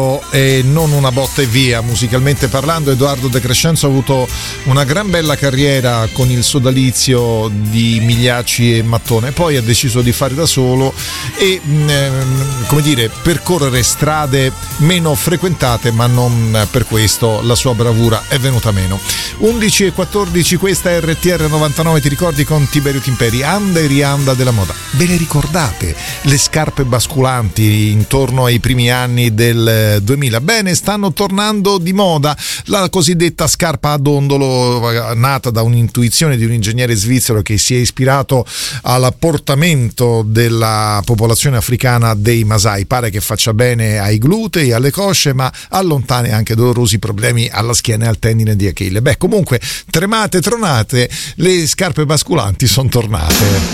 e non una botta e via musicalmente parlando. Edoardo De Crescenzo ha avuto una gran bella carriera con il sodalizio di Migliacci e Mattone, poi ha deciso di fare da solo e come dire, percorrere strade meno frequentate, ma non per questo la sua bravura è venuta meno. 11:14, questa è RTR 99, ti ricordi, con Tiberio Timperi, anda e rianda della moda. Ve le ricordate le scarpe basculanti intorno ai primi anni del 2000? Bene, stanno tornando di moda la cosiddetta scarpa a dondolo, nata da un'intuizione di un ingegnere svizzero che si è ispirato all'apportamento della popolazione africana dei Masai. Pare che faccia bene ai glutei, alle cosce, ma allontani anche dolorosi problemi alla schiena e al tendine di Achille. Beh, comunque, tremate, tronate, le scarpe basculanti sono tornate.